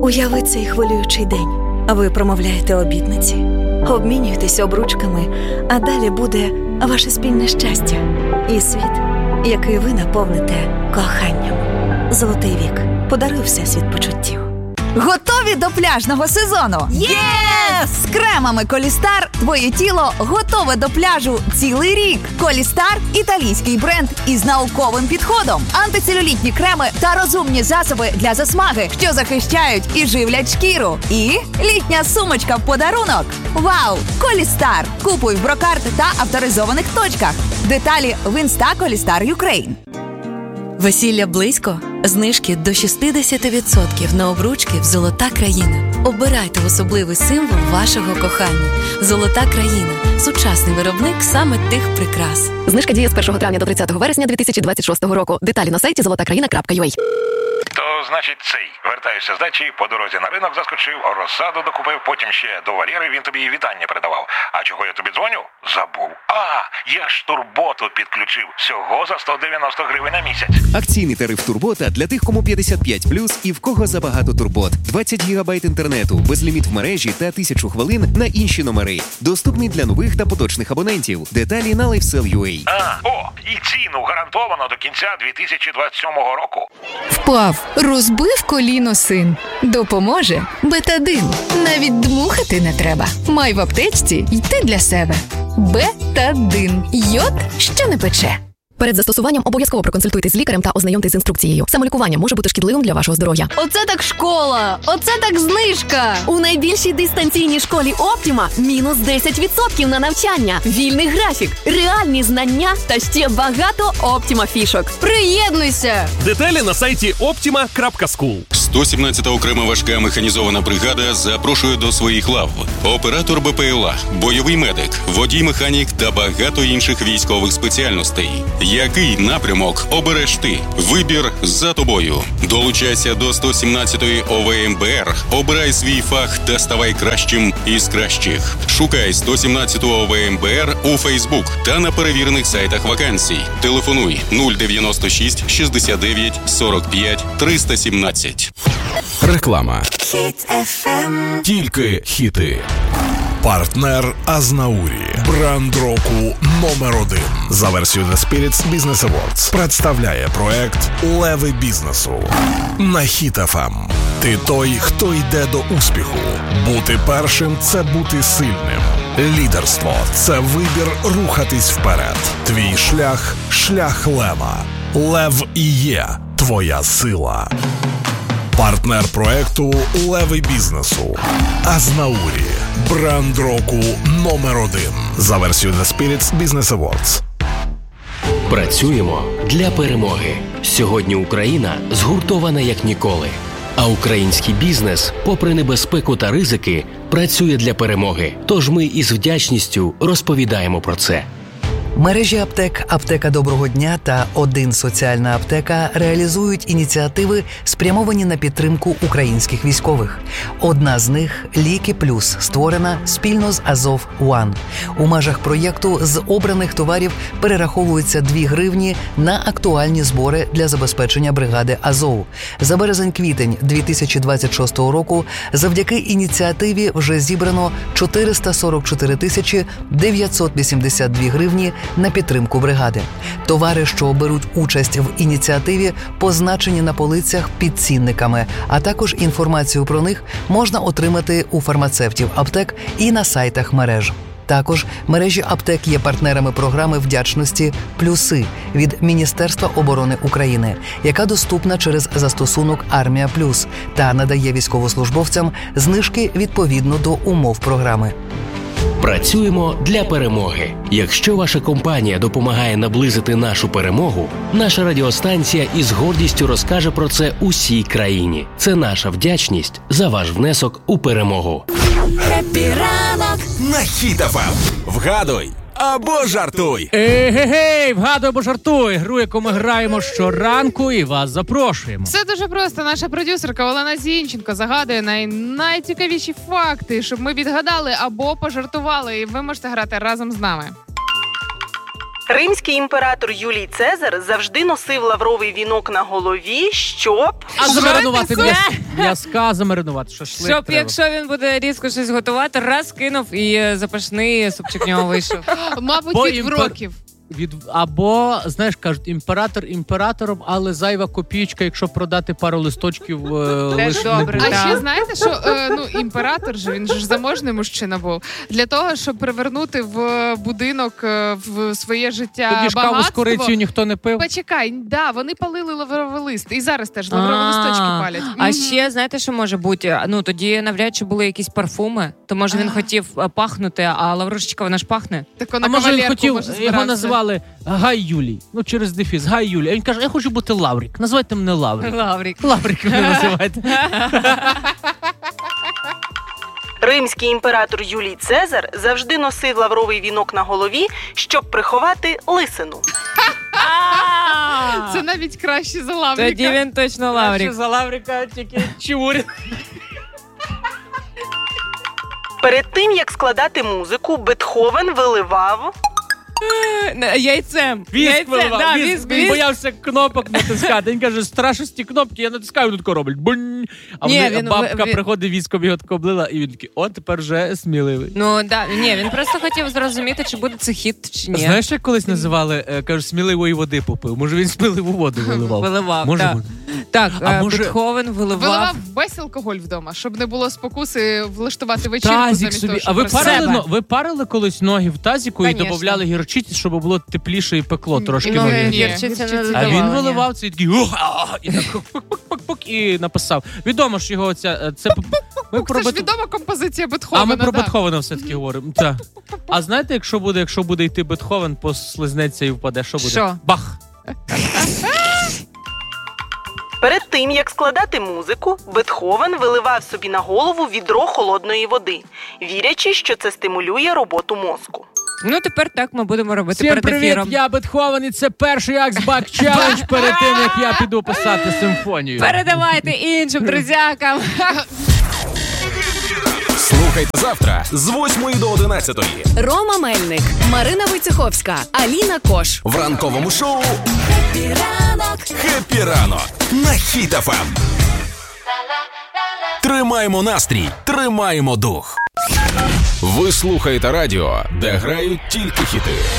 Уяви цей хвилюючий день. Ви промовляєте обітниці, обмінюєтеся обручками, а далі буде ваше спільне щастя і світ, який ви наповните коханням. Золотий вік. Подаруй всесвіт почуттів. Готові до пляжного сезону? Єс! З кремами Колістар твоє тіло готове до пляжу цілий рік. Колістар – італійський бренд із науковим підходом. Антицелюлітні креми та розумні засоби для засмаги, що захищають і живлять шкіру. І літня сумочка в подарунок. Вау! Колістар! Купуй в Брокарт та авторизованих точках. Деталі в Інста Колістар Юкрейн. Весілля близько? Знижки до 60% на обручки в «Золота країна». Обирайте особливий символ вашого кохання. «Золота країна» – сучасний виробник саме тих прикрас. Знижка діє з 1 травня до 30 вересня 2026 року. Деталі на сайті zolotakraina.ua. То, значить, вертаюся з дачі, по дорозі на ринок заскочив, розсаду докупив, потім ще до Валєри він тобі вітання передавав. А чого я тобі дзвоню? Забув. Я ж Турботу підключив. Всього за 190 гривень на місяць. Акційний тариф Турбота для тих, кому 55+, і в кого забагато турбот. 20 гігабайт інтернету, безліміт в мережі та 1000 хвилин на інші номери. Доступний для нових та поточних абонентів. Деталі на LifeSell.ua. І ціну гарантовано до кінця 2027 року. Впав, розбив коліно син. Допоможе Бетадин. Навіть дмухати не треба. Май в аптечці й ти для себе. Бетадин. Йод, що не пече. Перед застосуванням обов'язково проконсультуйтесь з лікарем та ознайомтесь з інструкцією. Самолікування може бути шкідливим для вашого здоров'я. Оце так школа! Оце так знижка! У найбільшій дистанційній школі Оптіма мінус 10% на навчання, вільний графік, реальні знання та ще багато Оптіма фішок. Приєднуйся! Деталі на сайті optima.school. 117-та окрема важка механізована бригада запрошує до своїх лав оператор БПЛА, бойовий медик, водій-механік та багато інших військових спеціальностей. Який напрямок обереш ти? Вибір за тобою. Долучайся до 117-ї ОВМБР, обирай свій фах та ставай кращим із кращих. Шукай 117-ту ОВМБР у Фейсбук та на перевірених сайтах вакансій. Телефонуй 096 69 45 317. Реклама. Хіт FM. Тільки хіти. Партнер Азнаурі. Бренд року номер 1. За версією The Spirits Business Awards представляє проект «Леви бізнесу» на Хіт FM. Ти той, хто йде до успіху. Бути першим – це бути сильним. Лідерство – це вибір рухатись вперед. Твій шлях – шлях лева. Лев і є твоя сила. Партнер проекту «Леви бізнесу» Азнаурі. Бренд року номер 1. За версією The Spirits Business Awards. Працюємо для перемоги. Сьогодні Україна згуртована як ніколи. А український бізнес, попри небезпеку та ризики, працює для перемоги. Тож ми із вдячністю розповідаємо про це. Мережі аптек «Аптека Доброго дня» та «Один соціальна аптека» реалізують ініціативи, спрямовані на підтримку українських військових. Одна з них – «Ліки Плюс», створена спільно з Азов One. У межах проєкту з обраних товарів перераховуються 2 гривні на актуальні збори для забезпечення бригади Азов. За березень-квітень 2026 року завдяки ініціативі вже зібрано 444 982 гривні на підтримку бригади. Товари, що беруть участь в ініціативі, позначені на полицях під цінниками, а також інформацію про них можна отримати у фармацевтів аптек і на сайтах мереж. Також мережі аптек є партнерами програми вдячності «Плюси» від Міністерства оборони України, яка доступна через застосунок «Армія Плюс» та надає військовослужбовцям знижки відповідно до умов програми. Працюємо для перемоги. Якщо ваша компанія допомагає наблизити нашу перемогу, наша радіостанція із гордістю розкаже про це усій країні. Це наша вдячність за ваш внесок у перемогу. Хеппі ранок на Хіт FM. Вгадуй або жартуй. Ей-гей-гей, вгадуй або жартуй. Гру, яку ми граємо щоранку, і вас запрошуємо. Все дуже просто. Наша продюсерка Олена Зінченко загадує найцікавіші факти, щоб ми відгадали або пожартували. І ви можете грати разом з нами. Римський імператор Юлій Цезар завжди носив лавровий вінок на голові, щоб... А змарнувати м'ясо. м'язка замаринувати, шашлик Щоб, треба. якщо він буде різко щось готувати, раз кинув і запашний супчик в нього вийшов. Мабуть, Бо від вроків. Або, знаєш, кажуть, імператор імператором, але зайва копійка, якщо продати пару листочків, лиш не буде. А ще знаєте, що імператор же, він ж заможний мужчина був. Для того, щоб привернути в будинок, в своє життя Тоді ж каву з багатство. корицею ніхто не пив. Почекай, да, вони палили лавровий лист. І зараз теж лаврові листочки палять. А ще, знаєте, що може бути? Ну, тоді навряд чи були якісь парфуми, то може він хотів пахнути, а лаврушечка, вона ж пахне. Так А може він хотів, його назвали Гай Юлій, ну через дефіс, Гай Юлій. А він каже, я хочу бути Лаврік, називайте мене Лаврік. Лаврік мене називайте. Римський імператор Юлій Цезар завжди носив лавровий вінок на голові, щоб приховати лисину. Це навіть краще за Лавріка. Тоді він точно Лаврік. Краще за Лавріка, тільки Чурін. Перед тим, як складати музику, Бетховен виливав... Яйцем. Віск виливав, він боявся кнопок натискати. Він каже, страшно ті кнопки, я натискаю, воно тако робить. Бунь. А бабка приходить, віском його тако облила, і він такий, тепер вже сміливий. Ну, да, він просто хотів зрозуміти, чи буде це хіт, чи ні. Знаєш, як колись називали, кажуть, сміливої води попив. Може, він сміливу воду виливав? Виливав, може, так. Бути? Так, Бетховен виливав весь алкоголь вдома, щоб не було спокуси влаштувати вечірку замість того, щоб ви парили колись ноги в тазіку і додавали гірчиці, щоб було тепліше і пекло трошки ноги? А він виливав це і такий і так пук-пук-пук і написав. Відомо ж його це ж відома композиція Бетховена. А ми про Бетховена все-таки говоримо. А знаєте, якщо буде йти Бетховен, послизнеться і впаде, що буде? Що? Бах! Перед тим, як складати музику, Бетховен виливав собі на голову відро холодної води, вірячи, що це стимулює роботу мозку. Ну, тепер так ми будемо робити Всім перед привіт, ефіром. я Бетховен, і це перший Axback Challenge перед тим, як я піду писати симфонію. Передавайте іншим друзякам. Слухайте завтра з 8 до 11. Рома Мельник, Марина Войцеховська, Аліна Кош. В ранковому шоу «Хеппі ранок» на Хіт ФМ. Тримаємо настрій, тримаємо дух. Ви слухаєте радіо, де грають тільки хіти.